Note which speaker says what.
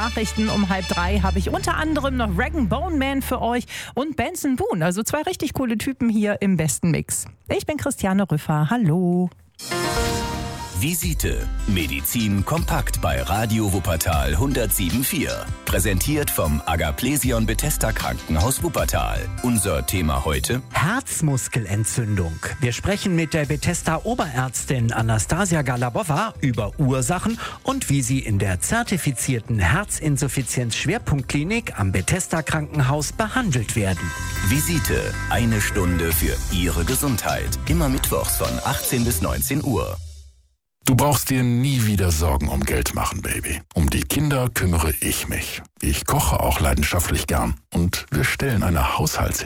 Speaker 1: Nachrichten um 2:30 habe ich unter anderem noch Rag & Bone Man für euch und Benson Boone. Also 2 richtig coole Typen hier im besten Mix. Ich bin Christiane Rüffer. Hallo.
Speaker 2: Visite. Medizin kompakt bei Radio Wuppertal 107.4. Präsentiert vom Agaplesion Bethesda Krankenhaus Wuppertal. Unser Thema heute:
Speaker 3: Herzmuskelentzündung. Wir sprechen mit der Bethesda Oberärztin Anastasia Galabova über Ursachen und wie sie in der zertifizierten Herzinsuffizienz-Schwerpunktklinik am Bethesda Krankenhaus behandelt werden.
Speaker 2: Visite. 1 Stunde für Ihre Gesundheit. Immer mittwochs von 18 bis 19 Uhr.
Speaker 4: Du brauchst dir nie wieder Sorgen um Geld machen, Baby. Um die Kinder kümmere ich mich. Ich koche auch leidenschaftlich gern. Und wir stellen eine